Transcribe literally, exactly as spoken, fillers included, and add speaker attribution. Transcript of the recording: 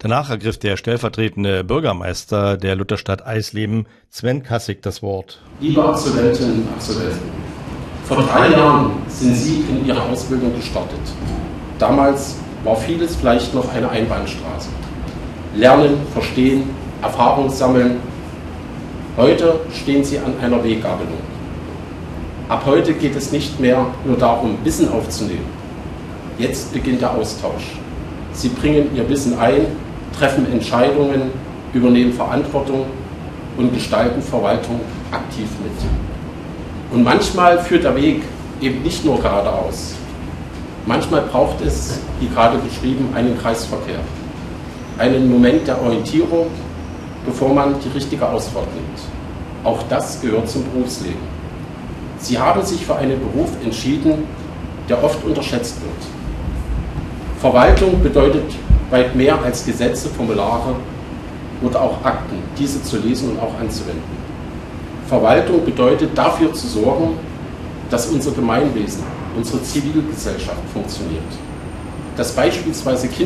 Speaker 1: Danach ergriff der stellvertretende Bürgermeister der Lutherstadt Eisleben, Sven Kassig, das Wort.
Speaker 2: Liebe Absolventinnen und Absolventen, vor drei Jahren sind Sie in Ihrer Ausbildung gestartet. Damals war vieles vielleicht noch eine Einbahnstraße. Lernen, verstehen, Erfahrung sammeln. Heute stehen Sie an einer Weggabelung. Ab heute geht es nicht mehr nur darum, Wissen aufzunehmen. Jetzt beginnt der Austausch. Sie bringen Ihr Wissen ein, treffen Entscheidungen, übernehmen Verantwortung und gestalten Verwaltung aktiv mit. Und manchmal führt der Weg eben nicht nur geradeaus. Manchmal braucht es, wie gerade beschrieben, einen Kreisverkehr. Einen Moment der Orientierung, bevor man die richtige Ausfahrt nimmt. Auch das gehört zum Berufsleben. Sie haben sich für einen Beruf entschieden, der oft unterschätzt wird. Verwaltung bedeutet weit mehr als Gesetze, Formulare oder auch Akten, diese zu lesen und auch anzuwenden. Verwaltung bedeutet, dafür zu sorgen, dass unser Gemeinwesen, unsere Zivilgesellschaft funktioniert. Dass beispielsweise Kinder